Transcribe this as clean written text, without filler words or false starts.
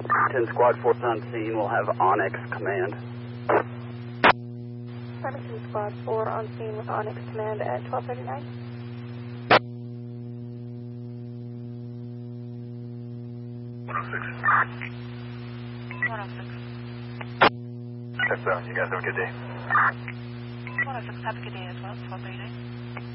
10 Squad Force on scene. We'll have Onyx command. Pharmacy Squad 4 on scene with Onyx command at 12:39. Touchdown, you guys have a good day. 106, have a good day as well, 12:39.